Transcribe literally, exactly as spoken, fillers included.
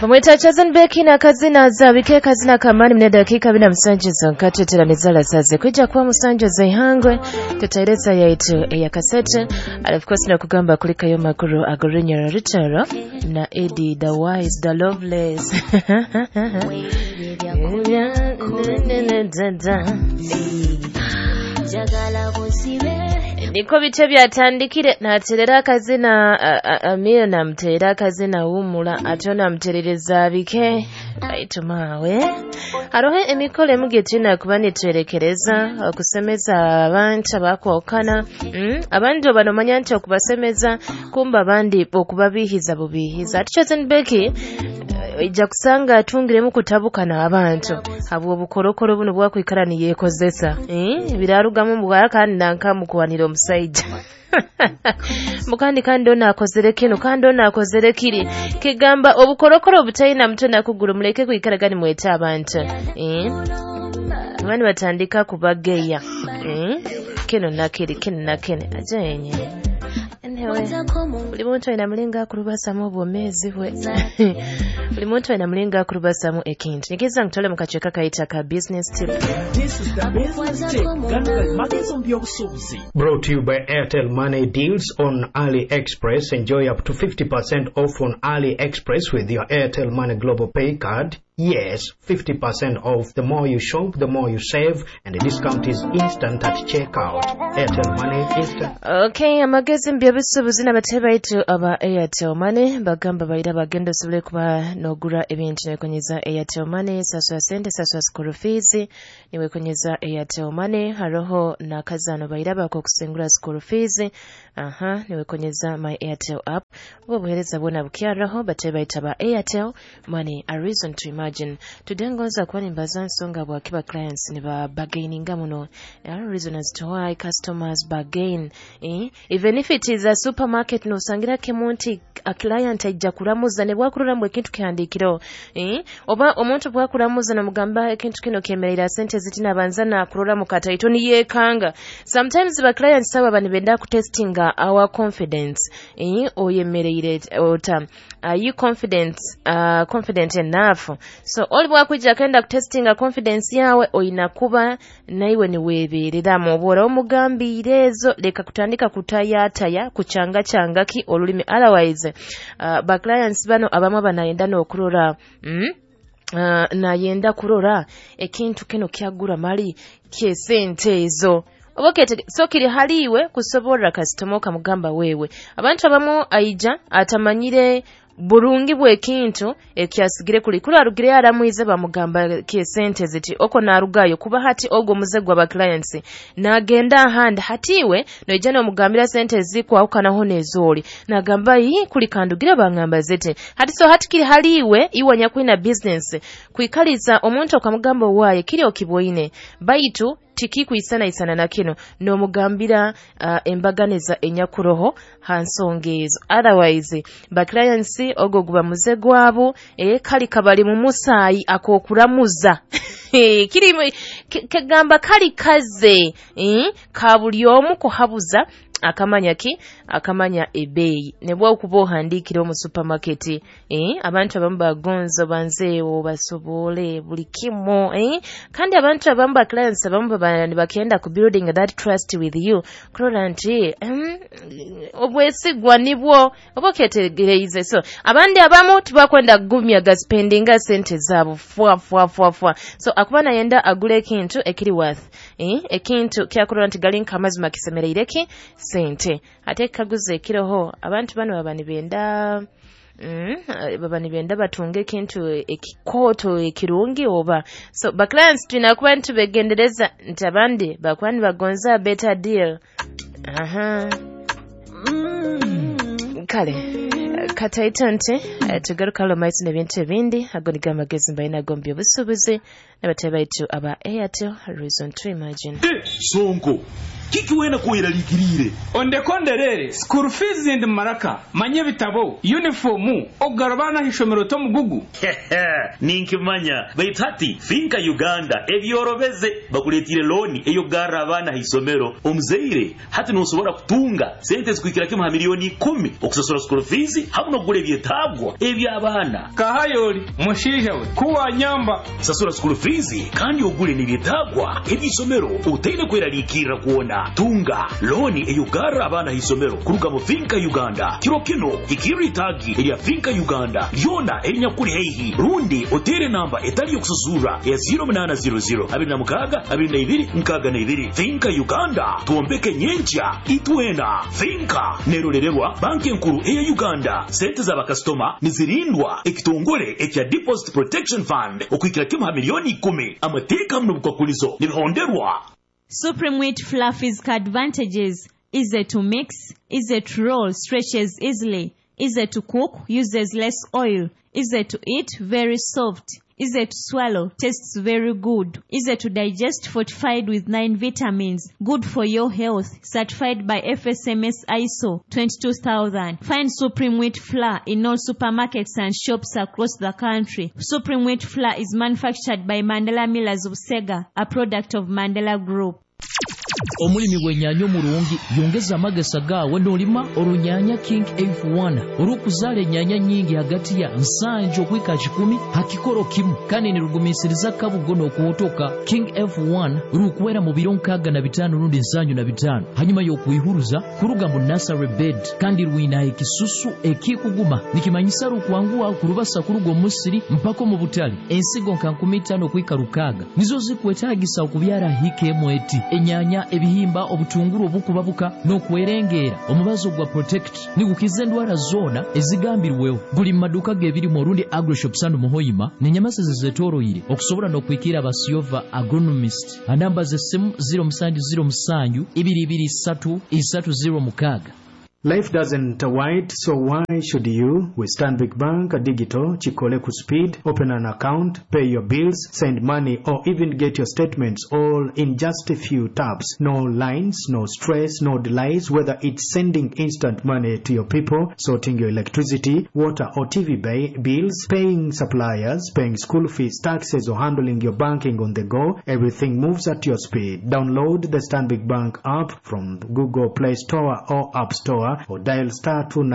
Bamweta Chazan Beki na kazina za wike kazina kamani mne dakika bina msanjizo nkachetera nizala saze kuja kuwa msanjizo ihangwe tutaireza ya itu ya kasete and of course na kugamba kulika yo makuru agorinya ritaro na Eddie the wise the loveless jagala kusibe niko bice byatandikire naterera kazina amira namterera kazina humula atona mterereza bike aitumawe arohe emikole mugetina kubani twerekereza okusemeza abantu bakwokana mm? abandi bano manyanta okubasemeza kumba abandi okubabihiza bubihiza atichozen beki ija kusanga atungiremu kutabukana abantu abo bukorokoro buno bwakwikarani yekozesa eh birarugamu mubwara kandi nankamukuwanira omusaija mukandi kandi ona akozere kino kandi ona akozere kiri kigamba obukorokoro butayina mutona kuguru muleke kwikaragani mweta abantu eh bani batandika kubageya eh kino nakiri kino nakene ajenye buli muntu ayina mulinga akurubasamu obwomezi bwe buli muntu ayina mulinga akurubasamu ekintu nikiza nkutole mu kacweka kayita ka business tip. This is the business tip. Ganda magazine by'obusuubuzi. Brought to you by Airtel Money Deals on AliExpress. Enjoy up to fifty percent off on AliExpress with your Airtel Money Global Pay card. Yes, fifty percent off. The more you shop, the more you save, and the discount is instant at checkout. Airtel Money instant. Okay, amagezi by'obusuubuzi n'abateba itu aba Airtel Money bagamba bayira bagenda subule kuba nogura ebintu nekonyeza Airtel Money saswa sente saswa school fees niwe konyeza Airtel Money haroho na kazano bayira bako kusengura school fees aha niwe konyeza my Airtel app obuhereza bona bukyaraho bateba itaba Airtel Money a reason to imagine tudengoza kwa nimbaza nsonga bwa kiba clients ni ba bargaininga muno a reason as to why customers bargain eh even if it is a supermarket no sangira kemonti a client ajja kuramuza ne bwakurura mu ekintu kyandikiro eh oba omuntu bwakuramuza na mugamba ekintu kino kemerera sente zitina banzana kurora mu kataito ni yekanga sometimes ba clients saba bani benda ku testinga our confidence eh oyemerere ota are you confident uh, confident enough so all bwakuja kenda ku testinga confidence yawe oinakuba naiwe ni weberera mu bora omugambire ezo leka kutandika kutayataya kuchanga changa ki olulimi otherwise uh, ba clients bano abamwe banayenda n'okurora mm? uh, nayenda kurora ekintu kino kyagura mali kyesente ezo obokete so kiri haliwe kusobora customer kamugamba wewe abantu abamu aija atamanyire burungi bwe kintu ekyasigire kuli kula arugire aramuize bamugamba kyesente ziti oko narugayo kuba hati ogwo muzegwa ba clients nagenda hand hatiwe no ijana omugambira sente zikwa ukanaho nezoli nagamba yi kuli kandugira bangamba zete hati so hati kiri haliwe iwanya kwina business kuikaliza omuntu okamugamba waye kiri okiboine baitu tiki kuisana isana na kino no mugambira uh, embaganeza enyakuroho hansongezo otherwise ba clients ogo guba muzegwabo e kali kabali mu musayi akokuramuza kiri kegamba kali kaze eh kabuli omu kuhabuza akamanya ki akamanya ebeyi nebwa okubohandikira mu supermarket eh abantu abamba gonzo banzeewo basobole buli kimo eh kandi abantu abamba clients abamba bani bakenda ku building that trust with you currently um, obwesigwa nibwo oboketegereize so abandi abamu tubakwenda gumya ga spendinga sente zabo fwa fwa fwa fwa so akubana yenda agule kintu ekiri worth eh ekintu kyakurora nti galinka amazima kisemereireki sente ate kaguze kiroho abantu bano babani benda mm babani benda batunge kintu ekikoto ekirungi oba so ba clients tunakuba ntubegendereza ntabandi bakwani bagonza better deal aha mm. kale kataitante tugaruka lo maitsi nebintu ebindi agoniga magezi mbaina gombi obusubuzi n'abatebe baitu aba Airtel reason to imagine. Eh, Sonko kiki wena kuira likirire onde konderere school fees and maraka manye bitabo uniform ogarabana hishomero to mugugu ninkimanya baitati finka Uganda ebyorobeze bakuletire loan eyo garabana hisomero omzeire hati no sobora kutunga sente zikwikira kima milioni kumi okusasura school fees habuno gure byetagwa ebyabana kahayoli mushije we kuwa nyamba sasura school fees kandi ogure ni byetagwa ebisomero utende kwera likira kuona tunga loni eyugara abana hisomero kuruga mu Finka Uganda kirokino ikiri tagi ya Finka Uganda yona enya kuri heihi rundi otere namba etali yokusuzura ya zero nine zero zero abiri na mukaga abiri na ibiri mukaga na ibiri Finka Uganda tuombeke nyencha itwena Finka nerorererwa banki nkuru eya Uganda sente za bakastoma nizirindwa ekitongole ekya Deposit Protection Fund okwikira kimha milioni kumi amateka mno bukakulizo nibihonderwa. Supreme Wheat Flour Fizz advantages: easy to mix, easy to roll, stretches easily, easy to cook, uses less oil, easy to eat, very soft, easy to swallow, tastes very good, easy to digest, fortified with nine vitamins, good for your health, certified by F S M S I S O twenty-two thousand. Find Supreme Wheat Flour in all supermarkets and shops across the country. Supreme Wheat Flour is manufactured by Mandela Millers of Sega, a product of Mandela Group. Omulimi gwenyanya omulungi yongeza amagesa gaawe n'olima olunyanya King F one olw'okuzaala ennyanya nnyingi hagati ya nsanju okwika kikumi hakikolo kimu kandi nirugumisiriza kabugo n'okuwotoka. King F one lukuwera mu biro nkaaga na bitaano lundi nsanju na bitaano hanyuma y'okuyihuluza kuruga mu nursery bed kandi lwina ekisusu ekikuguma nikimanyisa lukuwanguwa kulubasa kuruga omusiri mpako mu butali ensigo nka nkumi ttaano okwika lukaaga nizo zikwetaagisa okubyala hike mweti ennyanya ebihimba obutunguru obukubabuka n'okwerengera omubazo gwa protect nigukiza endwala zona ezigambirwewo buli maduka gebiri mu Rundi Agroshops Sandu Muhoyima n'enyamasa zezetoroyire okusobola n'okwikira abasiova agronomist anamba z'essimu zero musanju zero musanju ibiri ibiri ssatu ssatu zero mukaaga. Life doesn't wait, so why should you? With Stanbic Bank Digital, Chikoleku Speed, open an account, pay your bills, send money, or even get your statements all in just a few taps. No lines, no stress, no delays, whether it's sending instant money to your people, sorting your electricity, water or T V bay, bills, paying suppliers, paying school fees, taxes, or handling your banking on the go, everything moves at your speed. Download the Stanbic Bank app from Google Play Store or App Store or dial star two nine